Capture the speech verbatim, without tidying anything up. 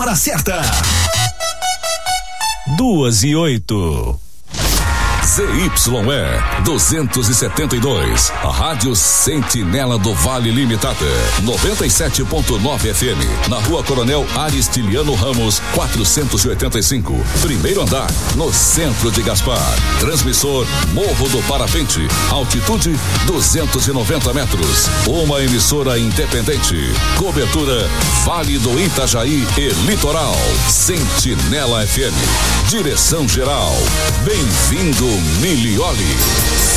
hora certa. Duas e oito. Z Y E duzentos e setenta e dois, a Rádio Sentinela do Vale Limitada, noventa e sete ponto nove F M, na Rua Coronel Aristiliano Ramos, quatrocentos e oitenta e cinco, primeiro andar, no centro de Gaspar. Transmissor Morro do Parapente, altitude duzentos e noventa metros. Uma emissora independente. Cobertura Vale do Itajaí e Litoral. Sentinela F M. Direção geral. Bem-vindo Milioli.